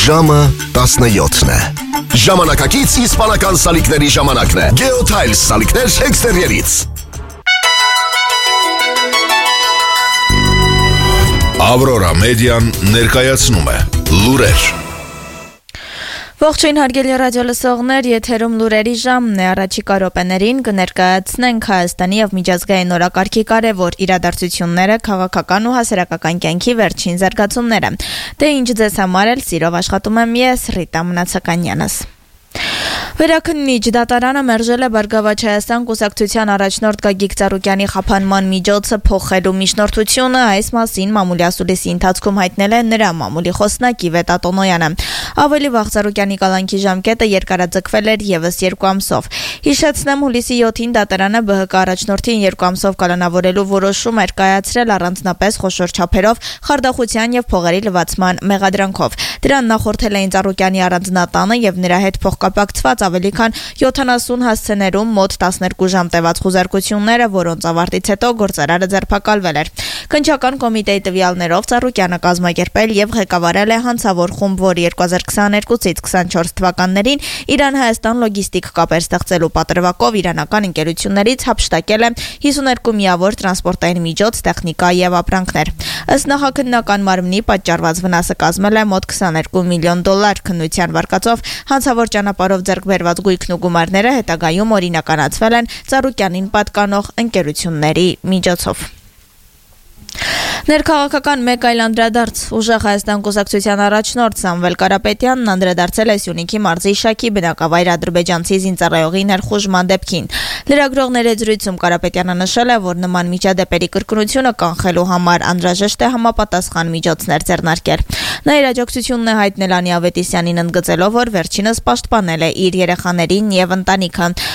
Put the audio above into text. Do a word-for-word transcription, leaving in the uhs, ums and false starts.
Ժամը տասնյոթն է։ Ժամանակակից իսպանական սալիկների ժամանակն է։ Geotiles սալիկներ էքստերիերից։ Aurora Median ներկայացնում է լուրեր։ Ողջույն հարգելի ռադիոլսողներ, եթերում լուրերի ժամն է, առաջիկա րոպեներին կներկայացնենք Հայաստանի եւ միջազգային օրակարգի կարևոր իրադարձությունները, քաղաքական ու հասարակական կյանքի վերջին զարգացումները։ Դե ինչ ձեզ համար էլ սիրով աշխատում եմ ես, Ռիտա Մնացականյանս։ Վերաքննիչ դատարանը մերժել է Բարգավաճ Հայաստան կուսակցության առաջնորդ Գագիկ Ծառուկյանի խափանման միջոցը փոխելու միջնորդությունը, այս մասին մամուլի ասուլիսի ընթացքում հայտնել է նրա մամուլի խոսնակ Իվետ Ատոնոյանը։ Ավելի վաղ Ծառուկյանի կալանքի ժամկետը երկարաձգվել էր եւս երկու ամսով։ Հիշեցնեմ, հուլիսի յոթին դատարանը Բ Հ Կ առաջնորդին երկու ամսով կալանավորելու որոշում էր կայացրել առանձնապես խոշոր չափերով խարդախության եւ փողերի լվացման մեղադրանքով։ Դրան նախորդել էին Ծառուկյանի առանձնատանը եւ նրա հետ փոխկապակցված ավելի քան յոթանասուն հասցեներում մոտ տասներկու ժամ տևած խուզարկությունները, որոնց ավարտից հետո գործարարը ձերբակալվել էր։ Քննչական կոմիտեի տվյալներով Ծառուկյանը կազմակերպել եւ ղեկավարել է հանցավոր խումբ, որը երկու հազար քսաներկուից քսանչորս թվականներին Իրան-Հայաստան լոգիստիկ կապեր ստեղծելու պատրվակով իրանական ընկերություններից հափշտակել է հիսուներկու միավոր տրանսպորտային միջոց, տեխնիկա եւ ապրանքներ։ Ըստ նախաքննական մարմնի պատճառված վնասը կազմել է մոտ քսաներկու միլիոն դոլար։ Քննության վարկածով հանցավոր ճանապարհով ձեռք բերված գույքն ու գումարները հետագայում օրինականացվել են Ծառուկյանին պատկանող ընկերությունների միջոցով։ Ներքաղաքական մեկ այլ անդրադարձ ուժեղ Հայաստան կուսակցության առաջնորդ Սամվել Կարապետյանն անդրադարձել է Սյունիքի մարզի Շաքի բնակավայր ադրբեջանցի զինծառայողի ներխուժման դեպքին։ Լրագրողների զրույցում Կարապետյանը նշել է, որ նման միջադեպերի կրկնությունը կանխելու համար անհրաժեշտ է համապատասխան միջոցներ ձեռնարկել։ Նա իր աջակցությունն է հայտնել Անի Ավետիսյանին, ընդգծելով, որ վերջինս պաշտպանել է իր երեխաներին եւ ընտանիքը։